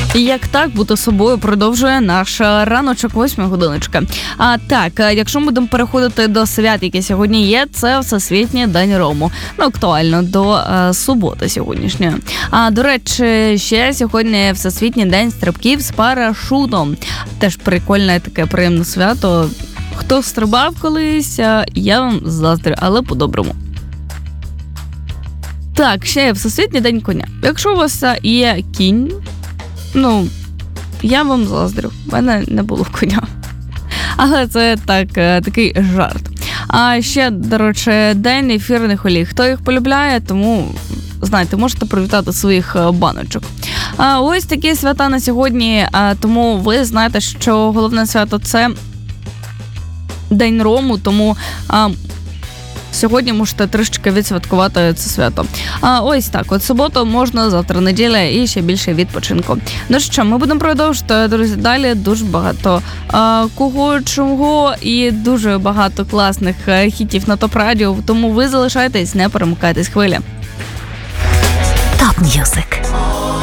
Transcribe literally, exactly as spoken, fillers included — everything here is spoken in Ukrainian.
І як так, бути собою продовжує наш раночок восьма годиночка. А так, якщо ми будемо переходити до свят, які сьогодні є, це Всесвітній день Рому. Ну, актуально, до е, суботи сьогоднішньої. А, до речі, ще сьогодні Всесвітній день стрибків з парашутом. Теж прикольне таке приємне свято. Хто стрибав колись, я вам заздрю, але по-доброму. Так, ще є Всесвітній день коня. Якщо у вас є кінь, ну, я вам заздрю. В мене не було коня. Але це так, такий жарт. А ще, до речі, день ефірних олій. Хто їх полюбляє, тому, знаєте, можете привітати своїх баночок. А ось такі свята на сьогодні, а, тому ви знаєте, що головне свято – це День Рому, тому а, сьогодні можете трішки відсвяткувати це свято. А ось так, от суботу можна, завтра неділя і ще більше відпочинку. Ну що, ми будемо продовжувати, друзі, далі дуже багато а, кого, чого і дуже багато класних хітів на Топ Радіо, тому ви залишайтесь, не перемикайтесь хвилі. Топ М'юзик.